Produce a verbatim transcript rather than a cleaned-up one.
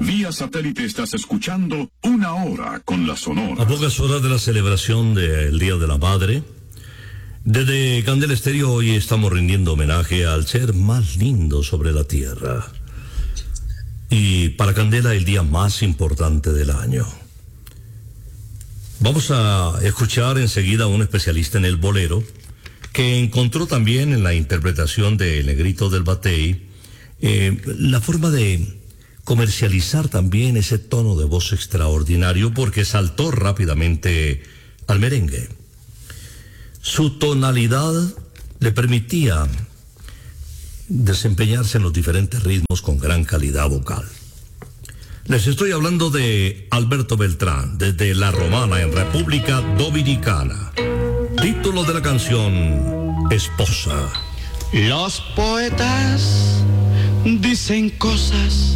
Vía satélite estás escuchando Una Hora con la Sonora. A pocas horas de la celebración del Día de la Madre, desde Candela Estéreo hoy estamos rindiendo homenaje al ser más lindo sobre la tierra. Y para Candela, el día más importante del año. Vamos a escuchar enseguida a un especialista en el bolero, que encontró también en la interpretación de El Negrito del Batey eh, la forma de comercializar también ese tono de voz extraordinario, porque saltó rápidamente al merengue. Su tonalidad le permitía desempeñarse en los diferentes ritmos con gran calidad vocal. Les estoy hablando de Alberto Beltrán, desde La Romana, en República Dominicana. Título de la canción, Esposa. Los poetas dicen cosas